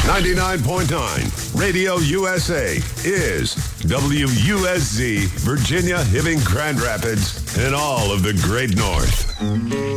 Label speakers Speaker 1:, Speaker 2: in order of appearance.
Speaker 1: 99.9 Radio USA is WUSZ, Virginia, Hibbing, Grand Rapids, and all of the Great North.